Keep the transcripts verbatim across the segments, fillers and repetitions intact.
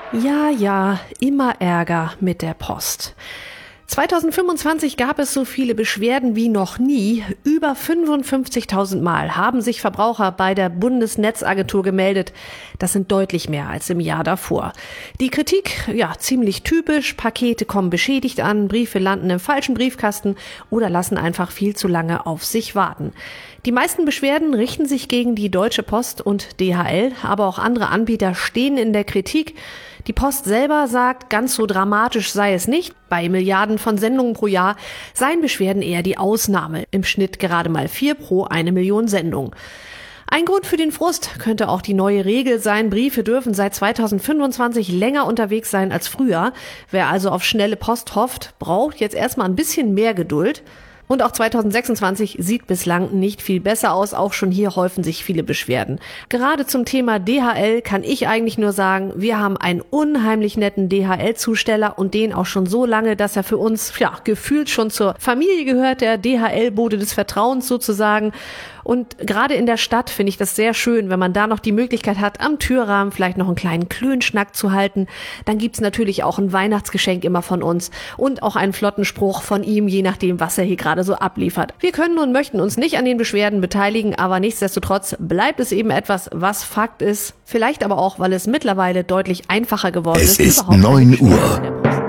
Ja, ja, immer Ärger mit der Post. zwanzig fünfundzwanzig gab es so viele Beschwerden wie noch nie. Über fünfundfünfzigtausend Mal haben sich Verbraucher bei der Bundesnetzagentur gemeldet. Das sind deutlich mehr als im Jahr davor. Die Kritik, ja, ziemlich typisch. Pakete kommen beschädigt an, Briefe landen im falschen Briefkasten oder lassen einfach viel zu lange auf sich warten. Die meisten Beschwerden richten sich gegen die Deutsche Post und D H L, aber auch andere Anbieter stehen in der Kritik. Die Post selber sagt, ganz so dramatisch sei es nicht. Bei Milliarden von Sendungen pro Jahr seien Beschwerden eher die Ausnahme. Im Schnitt gerade mal vier pro eine Million Sendungen. Ein Grund für den Frust könnte auch die neue Regel sein. Briefe dürfen seit zwanzig fünfundzwanzig länger unterwegs sein als früher. Wer also auf schnelle Post hofft, braucht jetzt erstmal ein bisschen mehr Geduld. Und auch zwanzig sechsundzwanzig sieht bislang nicht viel besser aus. Auch schon hier häufen sich viele Beschwerden. Gerade zum Thema D H L kann ich eigentlich nur sagen, wir haben einen unheimlich netten D H L-Zusteller und den auch schon so lange, dass er für uns, ja, gefühlt schon zur Familie gehört, der D H L-Bote des Vertrauens sozusagen. Und gerade in der Stadt finde ich das sehr schön, wenn man da noch die Möglichkeit hat, am Türrahmen vielleicht noch einen kleinen Klönschnack zu halten. Dann gibt's natürlich auch ein Weihnachtsgeschenk immer von uns und auch einen flotten Spruch von ihm, je nachdem, was er hier gerade so abliefert. Wir können und möchten uns nicht an den Beschwerden beteiligen, aber nichtsdestotrotz bleibt es eben etwas, was Fakt ist. Vielleicht aber auch, weil es mittlerweile deutlich einfacher geworden ist. Es ist neun Uhr.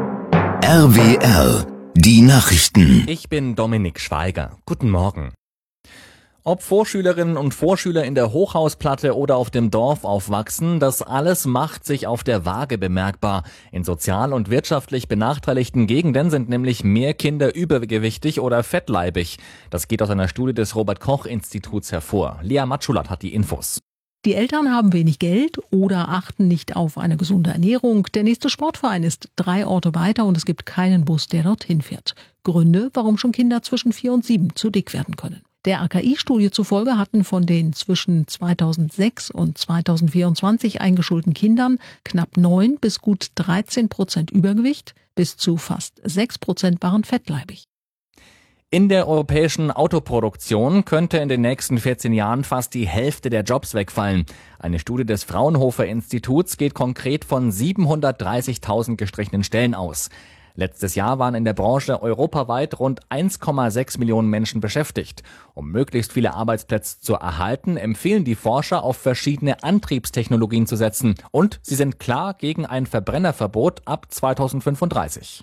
R W R, die Nachrichten. Ich bin Dominik Schweiger. Guten Morgen. Ob Vorschülerinnen und Vorschüler in der Hochhausplatte oder auf dem Dorf aufwachsen, das alles macht sich auf der Waage bemerkbar. In sozial und wirtschaftlich benachteiligten Gegenden sind nämlich mehr Kinder übergewichtig oder fettleibig. Das geht aus einer Studie des Robert-Koch-Instituts hervor. Lea Matschulat hat die Infos. Die Eltern haben wenig Geld oder achten nicht auf eine gesunde Ernährung. Der nächste Sportverein ist drei Orte weiter und es gibt keinen Bus, der dorthin fährt. Gründe, warum schon Kinder zwischen vier und sieben zu dick werden können. Der A K I-Studie zufolge hatten von den zwischen zweitausendsechs und zweitausendvierundzwanzig eingeschulten Kindern knapp neun bis gut dreizehn Prozent Übergewicht, bis zu fast sechs Prozent waren fettleibig. In der europäischen Autoproduktion könnte in den nächsten vierzehn Jahren fast die Hälfte der Jobs wegfallen. Eine Studie des Fraunhofer Instituts geht konkret von siebenhundertdreißigtausend gestrichenen Stellen aus. Letztes Jahr waren in der Branche europaweit rund eins Komma sechs Millionen Menschen beschäftigt. Um möglichst viele Arbeitsplätze zu erhalten, empfehlen die Forscher, auf verschiedene Antriebstechnologien zu setzen. Und sie sind klar gegen ein Verbrennerverbot ab zweitausendfünfunddreißig.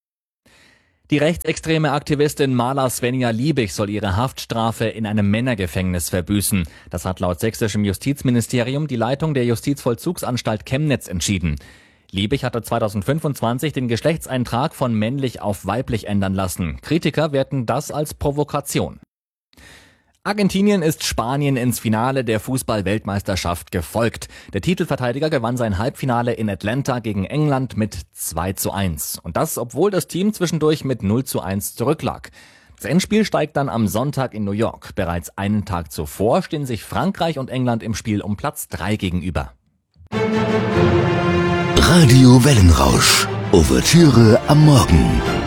Die rechtsextreme Aktivistin Mala Svenja Liebig soll ihre Haftstrafe in einem Männergefängnis verbüßen. Das hat laut sächsischem Justizministerium die Leitung der Justizvollzugsanstalt Chemnitz entschieden. Liebig hatte zweitausendfünfundzwanzig den Geschlechtseintrag von männlich auf weiblich ändern lassen. Kritiker werten das als Provokation. Argentinien ist Spanien ins Finale der Fußball-Weltmeisterschaft gefolgt. Der Titelverteidiger gewann sein Halbfinale in Atlanta gegen England mit zwei zu eins. Und das, obwohl das Team zwischendurch mit null zu eins zurücklag. Das Endspiel steigt dann am Sonntag in New York. Bereits einen Tag zuvor stehen sich Frankreich und England im Spiel um Platz drei gegenüber. Radio Wellenrausch. Ouvertüre am Morgen.